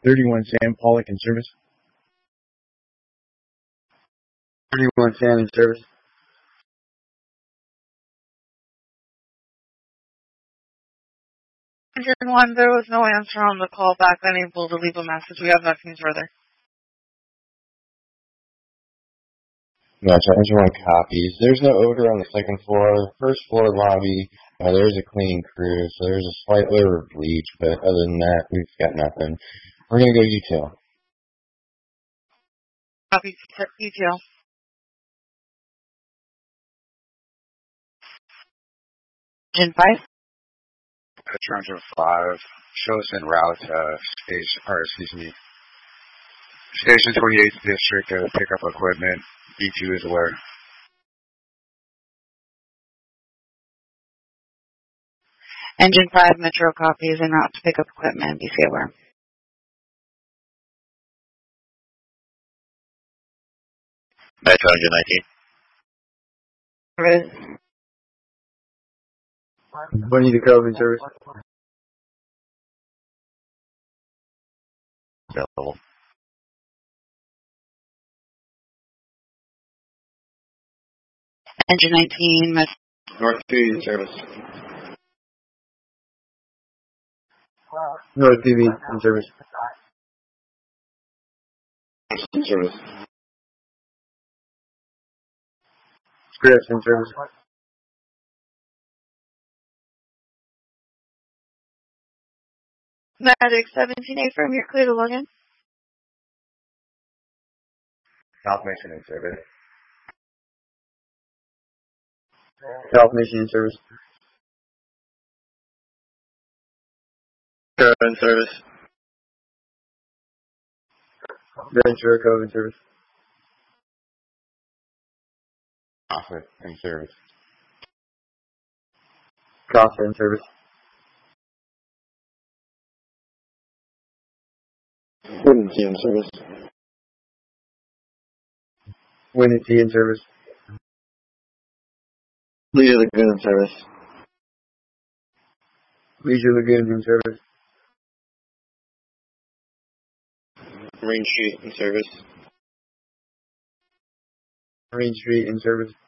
31 Sam Pollock in service. 31 Sam in service. Engine 1, there was no answer on the call back, unable to leave a message. We have nothing further. Gotcha. Engine 1 copies. There's no odor on the second floor. First floor lobby, there's a cleaning crew, so there's a slight odor of bleach, but other than that, we've got nothing. We're going to go detail. Copy, detail. Engine 5. Engine 5, shows en route, Station 28th District to pick up equipment. B2 is aware. Engine 5, Metro copies en route to pick up equipment. BC aware. Metro Engine 19. Service. Bonita Cove in service. Available. Engine 19, North 2 in service. North TV in service. In service. Scripps in service. Medic 17A from you're clear to log in. South Mission in service. South Mission in service. Cove in service. Ventura Cove in service. Costa in service. Costa in service. Windy in service. Winity in service. Leisure Lagoon in service. Leisure Lagoon in service. Marine Street in service. Marine Street in service.